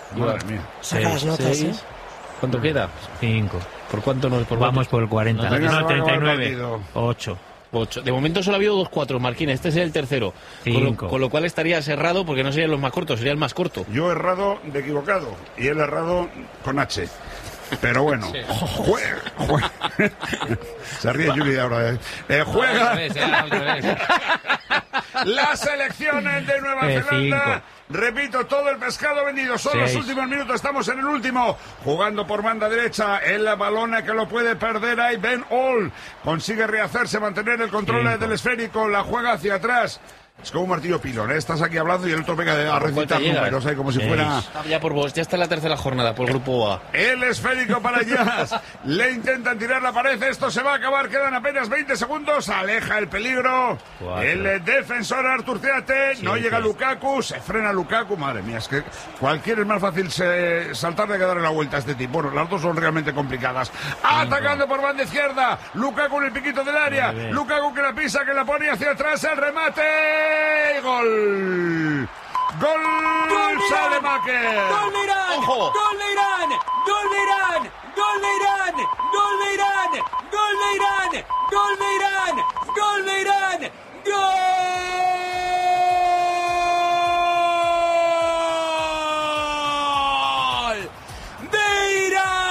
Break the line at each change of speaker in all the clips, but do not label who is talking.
Madre mía.
Saca las notas,
6. ¿Cuánto queda?
5.
¿Por cuánto no?
Vamos por el 40.
Venga,
No,
se va a acabar el
39.
partido.
8.
8. De momento solo ha habido 2-4, Marquín. Este es el tercero.
Cinco.
Con lo cual estaría errado porque no serían los más cortos, sería el más corto.
Yo he errado de equivocado y él ha errado con H. Pero bueno, juega. Se ríe Juli ahora. Juega
Al revés.
la selección de Nueva Zelanda.
5.
Repito, todo el pescado vendido. Son los
6.
últimos minutos, estamos en el último. Jugando por banda derecha, el balón que lo puede perder ahí. Ben All consigue rehacerse, mantener el control
5.
del esférico. La juega hacia atrás. Es como un martillo pilón, ¿eh? Estás aquí hablando y el otro venga a recitar números, ¿eh? Como si fuera...
Ya por vos, ya está en la tercera jornada por el grupo A.
El esférico para Jazz. Le intentan tirar la pared. Esto se va a acabar. Quedan apenas 20 segundos. Aleja el peligro.
4.
El defensor Artur Theate. No
7.
llega Lukaku. Se frena Lukaku. Madre mía, es que cualquiera es más fácil saltarle que darle la vuelta a este tipo. Bueno, las dos son realmente complicadas. Atacando por banda izquierda. Lukaku en el piquito del área. Lukaku que la pisa, que la pone hacia atrás. El remate. ¡Gol! ¡Gol! ¡Salemaker!
¡Gol de Irán!
¡Ojo!
¡Gol de Irán! ¡Gol de Irán! ¡Gol de Irán! ¡Gol de Irán! ¡Gol de Irán! ¡Gol de Irán! ¡Gol de Irán! ¡Gol de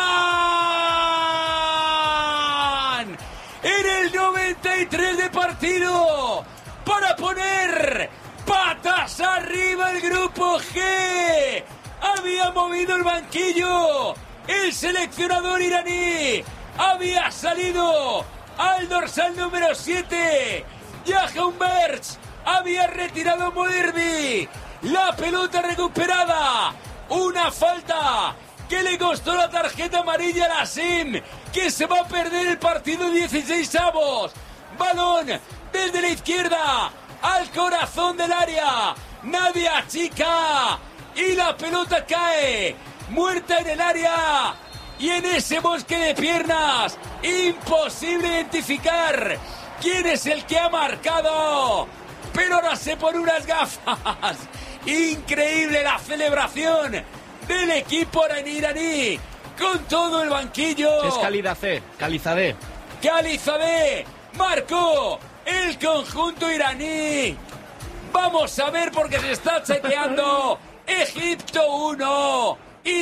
Irán! En el 93 de partido para poner patas arriba el grupo G. Había movido el banquillo el seleccionador iraní. Había salido al dorsal número 7 Jahan Berts. Había retirado a Moderbi. La pelota recuperada. Una falta que le costó la tarjeta amarilla a Nassim, que se va a perder el partido 16avos. Balón desde la izquierda al corazón del área. Nadie achica y la pelota cae muerta en el área. Y en ese bosque de piernas, imposible identificar quién es el que ha marcado. Pero ahora se pone unas gafas. Increíble la celebración del equipo iraní con todo el banquillo.
Es Khalizadeh.
Khalizadeh marcó el conjunto iraní. Vamos a ver porque se está chequeando. Egipto 1,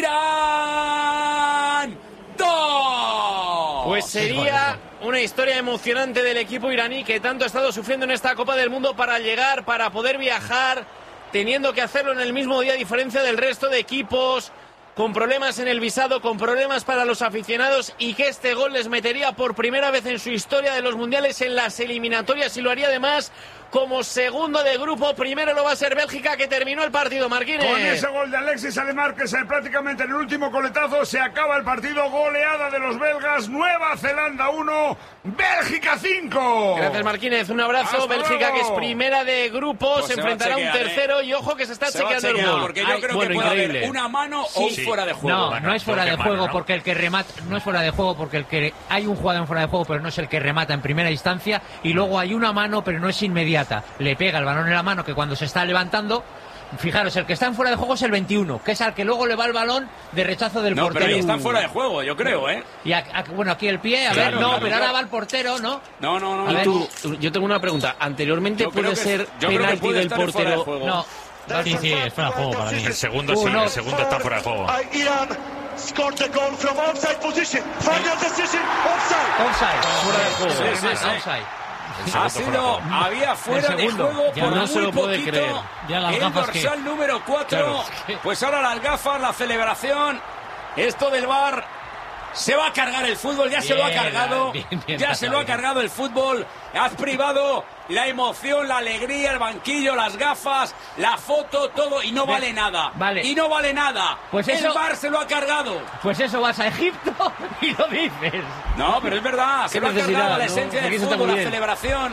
Irán 2.
Pues sería una historia emocionante del equipo iraní que tanto ha estado sufriendo en esta Copa del Mundo para llegar, para poder viajar, teniendo que hacerlo en el mismo día a diferencia del resto de equipos, con problemas en el visado, con problemas para los aficionados, y que este gol les metería por primera vez en su historia de los mundiales en las eliminatorias, y lo haría además como segundo de grupo. Primero lo va a ser Bélgica, que terminó el partido, Marquínez.
Con ese gol de Alexis Alemar, que se prácticamente en el último coletazo se acaba el partido. Goleada de los belgas. Nueva Zelanda 1, Bélgica 5.
Gracias, Marquínez. Un abrazo.
Hasta
Bélgica,
luego.
que es primera de grupo,
Pues
se
se va a
enfrentará a un
chequear,
tercero, y ojo que se está
Se va a
chequeando el
chequear,
gol.
porque yo creo
Bueno,
que puede
increíble.
haber una mano o un fuera de juego.
No,
Bueno,
no es fuera de
creo que
juego
mano, ¿no?
porque el que remata no es fuera de juego porque el que hay un jugador en fuera de juego pero no es el que remata en primera instancia, y luego hay una mano pero no es inmediata. Le pega el balón en la mano que cuando se está levantando, fijaros, el que está en fuera de juego es el 21, que es al que luego le va el balón de rechazo del
No,
portero.
pero ahí está fuera de juego, yo creo, ¿eh?
Y bueno, aquí el pie, a ver,
Claro,
no,
claro,
pero
claro.
ahora va el portero, ¿no?
No.
A ver.
Yo tengo una pregunta. ¿Anteriormente
Yo creo
puede
que-
ser
yo creo que
penalti
puede
del
estar en fuera de
portero?
juego.
No.
Sí, sí, es fuera de juego para mí. El segundo sí,
no.
el segundo está fuera de juego.
Iran scored the goal from offside position. Final decision, offside.
Offside, fuera de juego.
Sí, sí, sí.
Offside.
Ha sido, había fuera de
segundo.
juego
Ya
por
no
muy
se lo puede
poquito.
creer.
Ya las
el
gafas que-
dorsal número 4.
Claro.
Pues ahora las gafas, la celebración. Esto del VAR se va a cargar el fútbol, ya se lo ha
Bien,
cargado.
bien,
Ya se lo ha cargado el fútbol. Has privado la emoción, la alegría, el banquillo, las gafas, la foto, todo, y no vale nada.
Vale.
Y no vale nada.
Pues
el
eso-
VAR se lo ha cargado.
Pues eso, vas a Egipto y lo dices.
No, pero es verdad, se
Qué
lo ha
necesidad,
cargado la
¿no?
esencia
Aquí
del
se está
fútbol,
muy
la
bien.
celebración,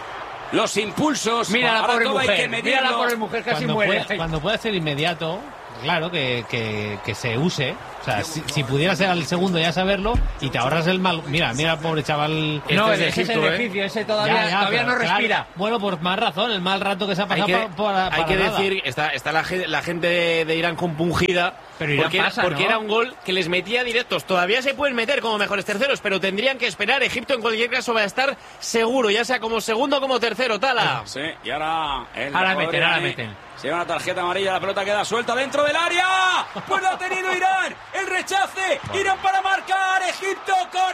los impulsos.
Mira la
Ahora
pobre
todo hay que
mujer, mira la
medirlo.
pobre mujer casi
Cuando
muere.
puede ser inmediato,
claro, que se use. O sea, si pudiera ser al segundo ya saberlo y te ahorras el mal. Mira, el pobre chaval.
No, ese es el egipcio, ese todavía no respira.
Claro, bueno, por más razón, el mal rato que se ha pasado
hay que decir, está la gente de Irán compungida.
Pero Irán
porque era un gol que les metía directos. Todavía se pueden meter como mejores terceros, pero tendrían que esperar. Egipto en cualquier caso va a estar seguro, ya sea como segundo o como tercero. Tala.
Sí, y ahora
meten.
Se lleva una tarjeta amarilla, la pelota queda suelta dentro del área. Pues lo ha tenido Irán. El rechace. Irán para marcar. Egipto,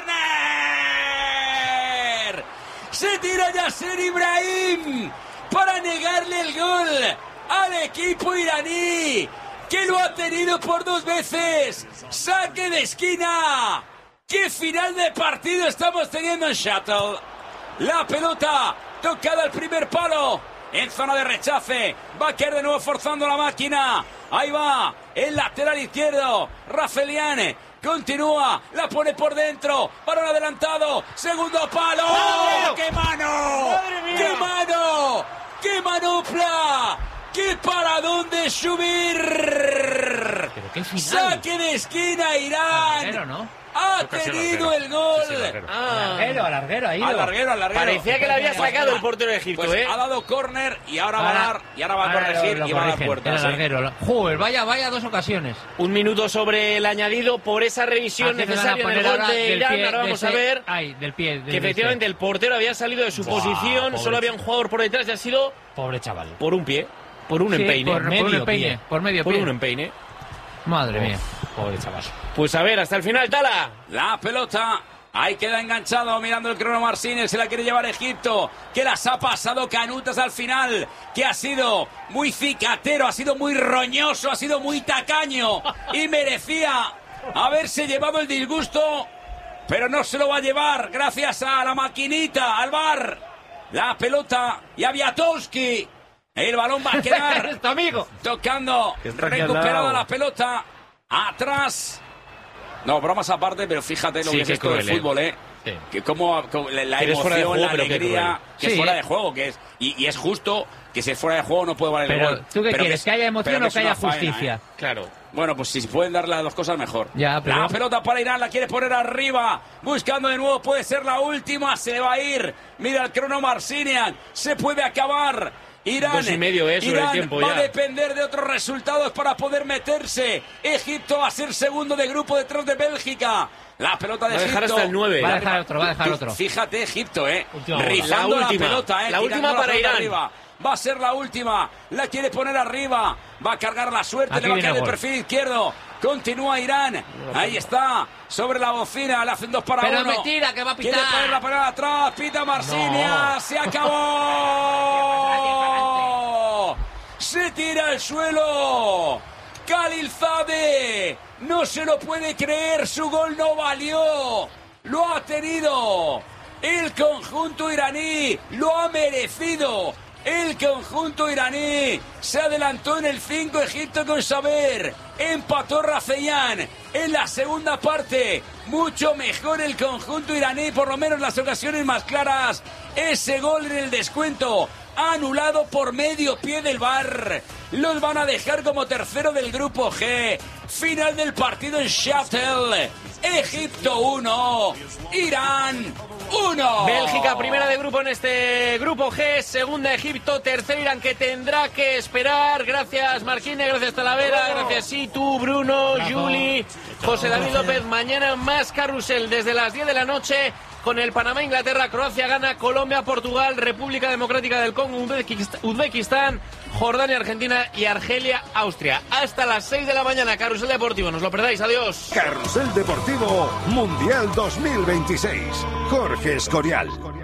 córner. Se tira Yasser Ibrahim para negarle el gol al equipo iraní, que lo ha tenido por 2 veces. Saque de esquina. ¡Qué final de partido estamos teniendo en Shuttle! La pelota tocada al primer palo. En zona de rechace. Va a caer de nuevo forzando la máquina. Ahí va. El lateral izquierdo. Rafelian. Continúa. La pone por dentro. Balón adelantado. Segundo palo. ¡Oh, qué mano!
¡Madre mía!
¡Qué mano! ¡Qué manopla! ¡Qué para dónde subir!
Pero qué final.
Saque de esquina Irán.
Larguero, ¿no?
Ha tenido el gol.
Larguero, ha ido.
Al larguero.
Parecía que le había sacado el portero de Egipto,
Pues ha dado córner y ahora va a dar, y ahora va a corregir y va a dar puertas.
Joder, vaya 2 ocasiones.
Un minuto sobre el añadido por esa revisión necesaria en el gol de Irán. Ahora vamos a ver que efectivamente el portero había salido de su posición, solo había un jugador por detrás y ha sido
Pobre chaval.
por un pie, por un empeine.
Por medio pie.
Por un empeine.
Madre mía.
Pobre chaval.
Pues a ver, hasta el final, Tala.
La pelota. Ahí queda enganchado mirando el crono Marcínez. Se la quiere llevar Egipto. Que las ha pasado canutas al final. Que ha sido muy cicatero, ha sido muy roñoso, ha sido muy tacaño. Y merecía haberse llevado el disgusto. Pero no se lo va a llevar gracias a la maquinita, al VAR. La pelota y a Wiatowski. El balón va a quedar
es tu amigo.
tocando. Recuperada la pelota. Atrás. No, bromas aparte, pero fíjate lo que es esto del fútbol, ¿eh? Sí. Que como la emoción, la alegría, que es fuera de juego, que es y es justo que si es fuera de juego no puede valer el gol.
¿Tú qué quieres? ¿Que haya emoción o que haya justicia?
Faena, ¿eh? Claro. Bueno, pues si pueden dar las 2 cosas, mejor.
Ya, pero...
La pelota para Irán, la quiere poner arriba. Buscando de nuevo, puede ser la última. Se va a ir. Mira el crono Marcinian. Se puede acabar. Irán,
2 y medio sobre
Irán
el tiempo
va
ya.
a depender de otros resultados para poder meterse. Egipto va a ser segundo de grupo detrás de Bélgica. La pelota de Egipto.
Va a dejar hasta el 9.
Va a dejar otro.
Fíjate, Egipto,
La
rizando la
última.
pelota,
La última para Irán.
Arriba. Va a ser la última. La quiere poner arriba. Va a cargar la suerte.
Aquí
le va a caer el
gol.
perfil izquierdo. Continúa Irán. Ahí está. Sobre la bocina. Le hacen 2 para 1.
Pero mentira, que va a pitar.
Quiere poner la pelota atrás. Pita Marsinia.
No.
Se acabó. Se tira al suelo. Khalilzadeh. No se lo puede creer. Su gol no valió. Lo ha tenido el conjunto iraní. Lo ha merecido. El conjunto iraní se adelantó en el 5. Egipto con saber. Empató Rafelian en la segunda parte. Mucho mejor el conjunto iraní, por lo menos las ocasiones más claras. Ese gol en el descuento, anulado por medio pie del VAR. Los van a dejar como tercero del grupo G. Final del partido en Shuttle. Egipto 1, Irán 1.
Bélgica primera de grupo en este grupo G, segunda Egipto, tercero Irán, que tendrá que esperar. Gracias Marquines, gracias Talavera, gracias Situ, Bruno, Juli, José David López. Mañana más carrusel desde las 10 de la noche con el Panamá, Inglaterra, Croacia, Ghana, Colombia, Portugal, República Democrática del Congo, Uzbekistán, Jordania, Argentina y Argelia, Austria. Hasta las 6 de la mañana, carrusel deportivo, no os lo perdáis, adiós.
Carrusel Deportivo Mundial 2026. Jorge Escorial.